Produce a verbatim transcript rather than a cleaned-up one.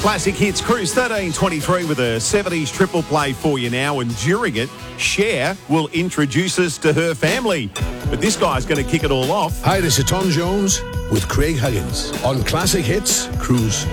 Classic Hits Cruise thirteen twenty-three with a seventies triple play for you now, and during it, Cher will introduce us to her family. But this guy's going to kick it all off. Hi, this is Tom Jones with Craig Higgins on Classic Hits Cruise.